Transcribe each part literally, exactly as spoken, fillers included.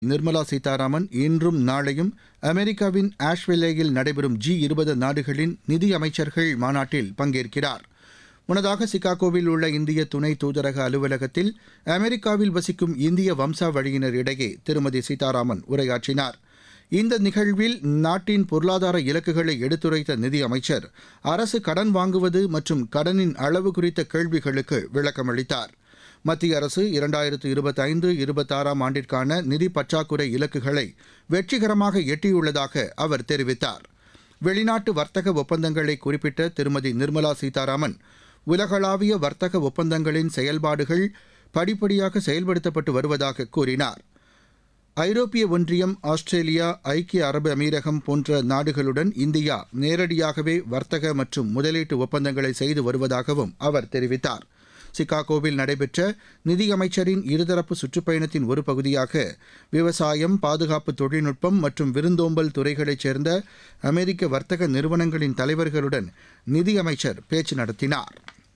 நிர்மலா சீதாராமன் இன்றும் நாளையும் அமெரிக்காவின் ஆஷ்வில்லேயில் நடைபெறும் ஜி இருபது நாடுகளின் நிதி அமைச்சர்கள் மாநாட்டில் பங்கேற்கிறார். முன்னதாக சிகாகோவில் உள்ள இந்திய துணை தூதரக அலுவலகத்தில் அமெரிக்காவில் வசிக்கும் இந்திய வம்சாவழியினர் இடையே திருமதி சீதாராமன் உரையாற்றினார். இந்த நிகழ்வில் நாட்டின் பொருளாதார இலக்குகளை எடுத்துரைத்த நிதி அமைச்சர் அரசு கடன் வாங்குவது மற்றும் கடனின் அளவு குறித்த கேள்விகளுக்கு விளக்கமளித்தார். மத்திய அரசு இரண்டாயிரத்து இருபத்தைந்து இருபத்தாறாம் ஆண்டிற்கான நிதி பற்றாக்குறை இலக்குகளை வெற்றிகரமாக எட்டியுள்ளதாக அவர் தெரிவித்தார். வெளிநாட்டு வர்த்தக ஒப்பந்தங்களை குறிப்பிட்ட திருமதி நிர்மலா சீதாராமன், உலகளாவிய வர்த்தக ஒப்பந்தங்களின் செயல்பாடுகள் படிப்படியாக செயல்படுத்தப்பட்டு வருவதாக கூறினார். ஐரோப்பிய ஒன்றியம், ஆஸ்திரேலியா, ஐக்கிய அரபு அமீரகம் போன்ற நாடுகளுடன் இந்தியா நேரடியாகவே வர்த்தக மற்றும் முதலீட்டு ஒப்பந்தங்களை செய்து வருவதாகவும் அவர் தெரிவித்தார். சிகாகோவில் நடைபெற்ற நிதியமைச்சரின் இருதரப்பு சுற்றுப்பயணத்தின் ஒரு பகுதியாக விவசாயம், பாதுகாப்பு தொழில்நுட்பம் மற்றும் விருந்தோம்பல் துறைகளைச் சேர்ந்த அமெரிக்க வர்த்தக நிறுவனங்களின் தலைவர்களுடன் நிதியமைச்சர் பேச்சு நடத்தினார்.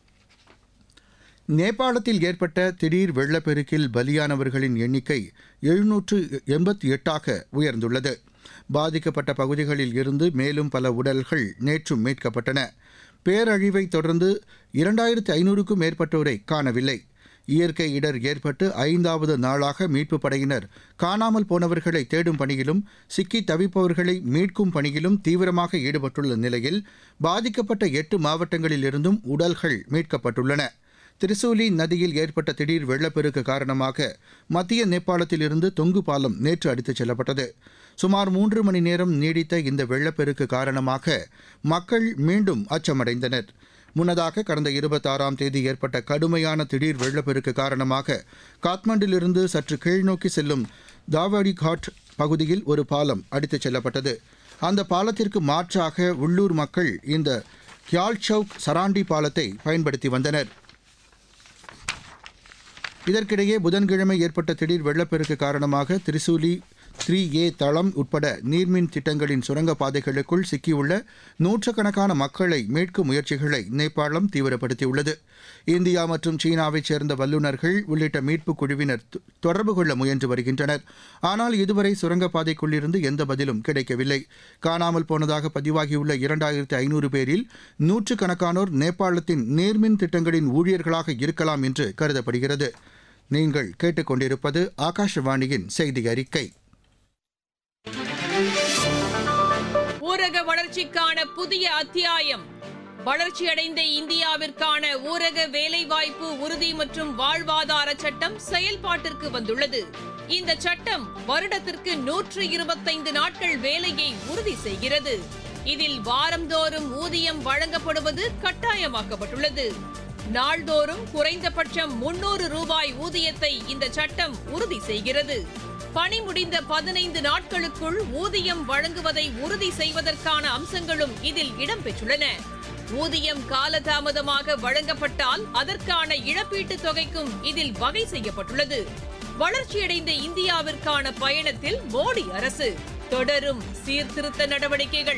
நேபாளத்தில் ஏற்பட்ட திடீர் வெள்ளப்பெருக்கில் பலியானவர்களின் எண்ணிக்கை எழுநூற்று எண்பத்தி எட்டாக உயர்ந்துள்ளது. பாதிக்கப்பட்ட பகுதிகளில் இருந்து மேலும் பல உடல்கள் நேற்றும் மீட்கப்பட்டன. பேரழிவை தொடர்ந்து இரண்டாயிரத்து ஐநூறுக்கும் மேற்பட்டோரை காணவில்லை. இயற்கை இடர் ஏற்பட்டு ஐந்தாவது நாளாக மீட்புப் படையினர் காணாமல் போனவர்களை தேடும் பணியிலும் சிக்கி தவிப்பவர்களை மீட்கும் பணியிலும் தீவிரமாக ஈடுபட்டுள்ள நிலையில் பாதிக்கப்பட்ட எட்டு மாவட்டங்களிலிருந்தும் உடல்கள் மீட்கப்பட்டுள்ளன. திரிசூலி நதியில் ஏற்பட்ட திடீர் வெள்ளப்பெருக்கு காரணமாக மத்திய நேபாளத்திலிருந்து தொங்கு பாலம் நேற்று அடித்துச் செல்லப்பட்டது. சுமார் மூன்று மணி நேரம் நீடித்த இந்த வெள்ளப்பெருக்கு காரணமாக மக்கள் மீண்டும் அச்சமடைந்தனர். முன்னதாக கடந்த இருபத்தாறாம் தேதி ஏற்பட்ட கடுமையான திடீர் வெள்ளப்பெருக்கு காரணமாக காத்மண்டிலிருந்து சற்று கீழ்நோக்கி செல்லும் தாவடி காட் பகுதியில் ஒரு பாலம் அடித்துச் செல்லப்பட்டது. அந்த பாலத்திற்கு மாற்றாக உள்ளூர் மக்கள் இந்த கியால் சவுக் சராண்டி பாலத்தை பயன்படுத்தி வந்தனர். இதற்கிடையே புதன்கிழமை ஏற்பட்ட திடீர் வெள்ளப்பெருக்கு காரணமாக திரிசூலி த்ரீ ஏ தளம் உட்பட நீர்மின் திட்டங்களின் சுரங்கப்பாதைகளுக்குள் சிக்கியுள்ள நூற்றுக்கணக்கான மக்களை மீட்கும் முயற்சிகளை நேபாளம் தீவிரப்படுத்தியுள்ளது. இந்தியா மற்றும் சீனாவைச் சேர்ந்த வல்லுநர்கள் உள்ளிட்ட மீட்புக் குழுவினர் தொடர்பு கொள்ள முயன்று வருகின்றனர். ஆனால் இதுவரை சுரங்கப்பாதைக்குள்ளிருந்து எந்த பதிலும் கிடைக்கவில்லை. காணாமல் போனதாக பதிவாகியுள்ள இரண்டாயிரத்து ஐநூறு பேரில் நூற்றுக்கணக்கானோர் நேபாளத்தின் நீர்மின் திட்டங்களின் ஊழியர்களாக இருக்கலாம் என்று கருதப்படுகிறது. நீங்கள் கேட்டுக்கொண்டிருப்பது ஆகாஷவாணியின் செய்தி அறிக்கை. ஊரக வளர்ச்சிக்கான புதிய அத்தியாயம். வளர்ச்சியடைந்த இந்தியாவிற்கான ஊரக வேலைவாய்ப்பு உறுதி மற்றும் வாழ்வாதார சட்டம் செயல்பாட்டிற்கு வந்துள்ளது. இந்த சட்டம் வருடத்திற்கு நூற்று இருபத்தைந்து நாட்கள் வேலையை உறுதி செய்கிறது. இதில் வாரந்தோறும் ஊதியம் வழங்கப்படுவது கட்டாயமாக்கப்பட்டுள்ளது. நாள்தோறும் குறைந்தபட்சம் முன்னூறு ரூபாய் ஊதியத்தை இந்த சட்டம் உறுதி செய்கிறது. பணி முடிந்த பதினைந்து நாட்களுக்குள் ஊதியம் வழங்குவதை உறுதி செய்வதற்கான அம்சங்களும் இதில் இடம்பெற்றுள்ளன. ஊதியம் காலதாமதமாக வழங்கப்பட்டால் அதற்கான இழப்பீட்டுத் தொகைக்கும் இதில் வகை செய்யப்பட்டுள்ளது. வளர்ச்சியடைந்த இந்தியாவிற்கான பயணத்தில் மோடி அரசு தொடரும் சீர்திருத்த நடவடிக்கைகள்.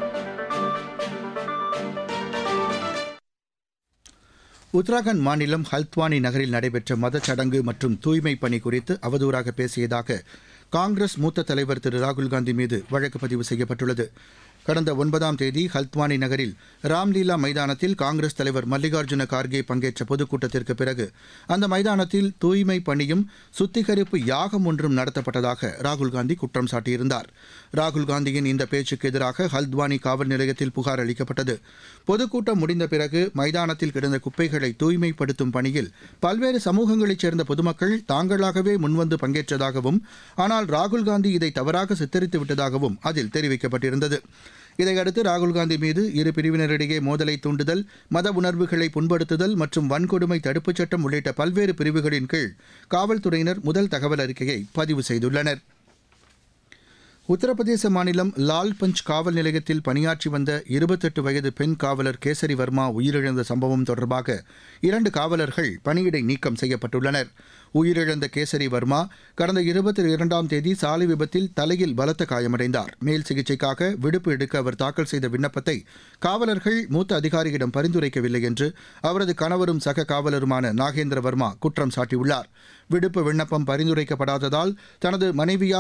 உத்தராகண்ட் மாநிலம் ஹல்த்வானி நகரில் நடைபெற்ற மதச்சடங்கு மற்றும் தூய்மை பணி குறித்து அவதூறாக பேசியதாக காங்கிரஸ் மூத்த தலைவர் திரு ராகுல்காந்தி மீது வழக்கு பதிவு செய்யப்பட்டுள்ளது. கடந்த ஒன்பதாம் தேதி ஹல்த்வானி நகரில் ராம்லீலா மைதானத்தில் காங்கிரஸ் தலைவர் மல்லிகார்ஜுன கார்கே பங்கேற்ற பொதுக்கூட்டத்திற்கு பிறகு அந்த மைதானத்தில் தூய்மை பணியும் சுத்திகரிப்பு யாகம் ஒன்றும் நடத்தப்பட்டதாக ராகுல்காந்தி குற்றம் சாட்டியிருந்தார். ராகுல்காந்தியின் இந்த பேச்சுக்கு எதிராக ஹல்த்வானி காவல் நிலையத்தில் புகார் அளிக்கப்பட்டது. பொதுக்கூட்டம் முடிந்த பிறகு மைதானத்தில் கிடந்த குப்பைகளை தூய்மைப்படுத்தும் பணியில் பல்வேறு சமூகங்களைச் சேர்ந்த பொதுமக்கள் தாங்களாகவே முன்வந்து பங்கேற்றதாகவும், ஆனால் ராகுல்காந்தி இதை தவறாக சித்தரித்து விட்டதாகவும் அதில் தெரிவிக்கப்பட்டிருந்தது. இதையடுத்து ராகுல்காந்தி மீது இரு பிரிவினரிடையே மோதலை தூண்டுதல், மத உணர்வுகளை புண்படுத்துதல் மற்றும் வன்கொடுமை தடுப்புச் சட்டம் உள்ளிட்ட பல்வேறு பிரிவுகளின் கீழ் காவல்துறையினர் முதல் தகவல் அறிக்கையை பதிவு செய்துள்ளனர். உத்தரப்பிரதேச மாநிலம் லால்பஞ்ச் காவல் நிலையத்தில் பணியாற்றி வந்த இருபத்தெட்டு வயது பெண் காவலர் கேசரி வர்மா உயிரிழந்த சம்பவம் தொடர்பாக இரண்டு காவலர்கள் பணியிடை நீக்கம் செய்யப்பட்டுள்ளனர். உயிரிழந்த கேசரி வர்மா கடந்த இருபத்தி இரண்டாம் தேதி சாலை விபத்தில் தலையில் பலத்த காயமடைந்தார். மேல் சிகிச்சைக்காக விடுப்பு எடுக்க அவர் தாக்கல் செய்த விண்ணப்பத்தை காவலர்கள் மூத்த அதிகாரியிடம் பரிந்துரைக்கவில்லை என்று அவரது கணவரும் சக காவலருமான நாகேந்திர வர்மா குற்றம் சாட்டியுள்ளார். விடுப்பு விண்ணப்பம் பரிந்துரைக்கப்படாததால் தனது மனைவியால்